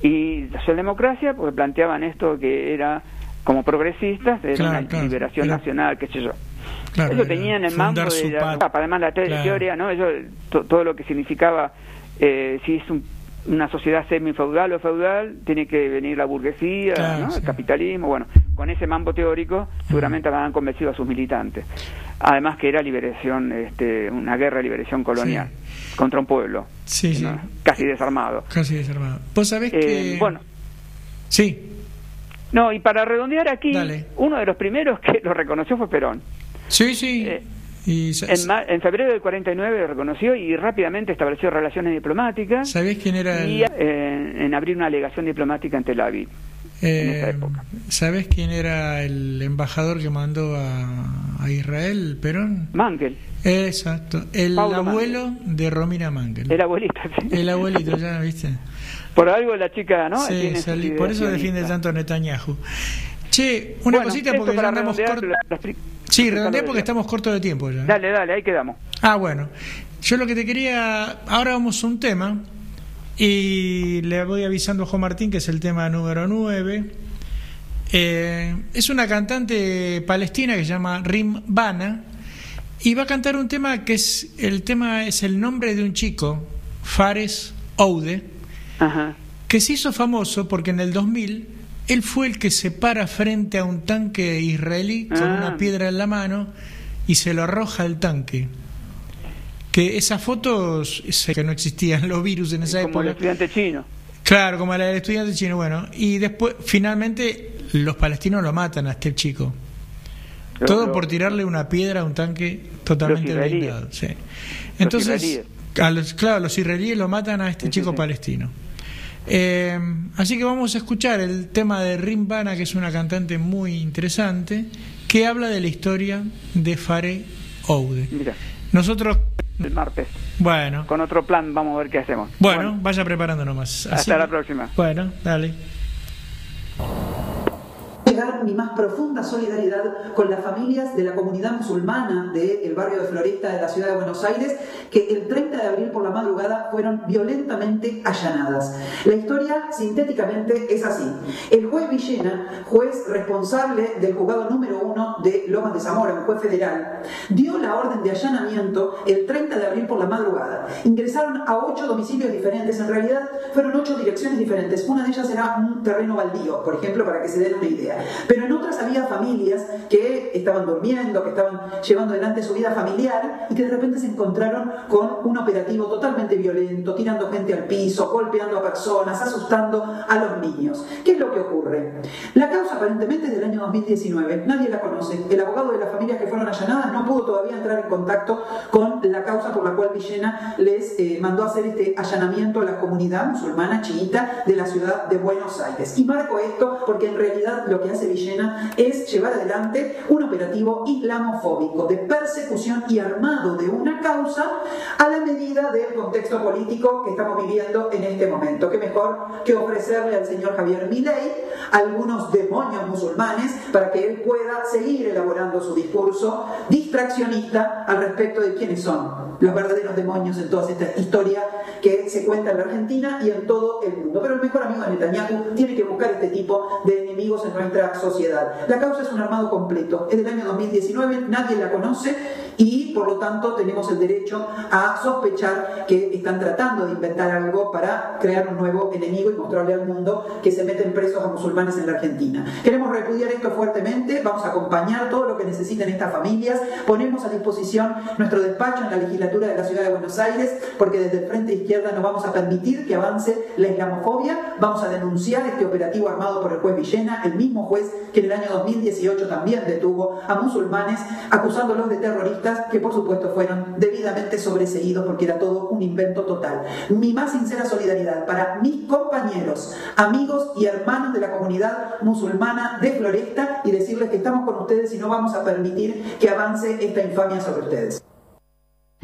Y la socialdemocracia, porque planteaban esto que era, como progresistas, era una liberación nacional, qué sé yo. Claro, eso tenían el mambo de además la teoría, ¿no? Todo lo que significaba, si es una sociedad semi-feudal o feudal, tiene que venir la burguesía, ¿no? El capitalismo, bueno, con ese mambo teórico seguramente habían convencido a sus militantes. Además que era liberación, una guerra de liberación colonial contra un pueblo, ¿no? Casi desarmado. Vos sabés que... Bueno. Sí. No, y para redondear aquí, uno de los primeros que lo reconoció fue Perón. Sí. En febrero del 49 lo reconoció y rápidamente estableció relaciones diplomáticas. ¿Sabés quién era en abrir una delegación diplomática en Tel Aviv en esa época? ¿Sabés quién era el embajador que mandó a Israel, Perón? Mangel. Exacto, el abuelo de Romina Mangel. El abuelito, sí. El abuelito, ya viste. Por algo la chica, ¿no? Sí, por eso defiende tanto a Netanyahu. Che, una cosita porque ya andamos cortos. Sí, redondea porque estamos cortos de tiempo ya. Dale, ahí quedamos. Bueno. Yo lo que te quería... Ahora vamos a un tema y le voy avisando a Juan Martín que es el tema número 9. Es una cantante palestina que se llama Rim Bana y va a cantar un tema que es el nombre de un chico, Fares Oude, que se hizo famoso porque en el 2000 él fue el que se para frente a un tanque israelí con una piedra en la mano y se lo arroja al tanque. Que esas fotos, que no existían los virus en esa época. Como el estudiante chino. Claro, como la del estudiante chino. Bueno, y después, finalmente, los palestinos lo matan a este chico. Todo por tirarle una piedra a un tanque totalmente blindado. Sí. Entonces, los israelíes lo matan a este chico palestino. Así que vamos a escuchar el tema de Rim Bana, que es una cantante muy interesante, que habla de la historia de Fares Oude. Mira. Nosotros el martes. Bueno. Con otro plan vamos a ver qué hacemos. Bueno, vaya preparando nomás. Hasta la próxima. Bueno, dale. Mi más profunda solidaridad con las familias de la comunidad musulmana del barrio de Floresta de la ciudad de Buenos Aires, que el 30 de abril por la madrugada fueron violentamente allanadas. La historia sintéticamente es así. El juez Villena, juez responsable del juzgado número 1 de Lomas de Zamora, un juez federal, dio la orden de allanamiento el 30 de abril por la madrugada. Ingresaron a 8 domicilios diferentes, en realidad fueron 8 direcciones diferentes. Una de ellas era un terreno baldío, por ejemplo, para que se den una idea. Pero en otras había familias que estaban durmiendo, que estaban llevando adelante su vida familiar y que de repente se encontraron con un operativo totalmente violento, tirando gente al piso, golpeando a personas, asustando a los niños. ¿Qué es lo que ocurre? La causa aparentemente es del año 2019, nadie la conoce. El abogado de las familias que fueron allanadas no pudo todavía entrar en contacto con la causa por la cual Villena les mandó a hacer este allanamiento a la comunidad musulmana chiita de la ciudad de Buenos Aires. Y marco esto porque en realidad lo que hace Villena es llevar adelante un operativo islamofóbico de persecución y armado de una causa a la medida del contexto político que estamos viviendo en este momento. ¿Qué mejor que ofrecerle al señor Javier Milei algunos demonios musulmanes para que él pueda seguir elaborando su discurso distraccionista al respecto de quiénes son los verdaderos demonios en toda esta historia que se cuenta en la Argentina y en todo el mundo? Pero el mejor amigo de Netanyahu tiene que buscar este tipo de enemigos en nuestra sociedad. La causa es un armado completo, es del año 2019, nadie la conoce y por lo tanto tenemos el derecho a sospechar que están tratando de inventar algo para crear un nuevo enemigo y mostrarle al mundo que se meten presos a musulmanes en la Argentina. Queremos repudiar esto fuertemente, vamos a acompañar todo lo que necesiten estas familias, ponemos a disposición nuestro despacho en la legislatura de la ciudad de Buenos Aires, porque desde el Frente Izquierda no vamos a permitir que avance la islamofobia, vamos a denunciar este operativo armado por el juez Villena, el mismo juez que en el año 2018 también detuvo a musulmanes acusándolos de terroristas que por supuesto fueron debidamente sobreseídos porque era todo un invento total. Mi más sincera solidaridad para mis compañeros, amigos y hermanos de la comunidad musulmana de Floresta y decirles que estamos con ustedes y no vamos a permitir que avance esta infamia sobre ustedes.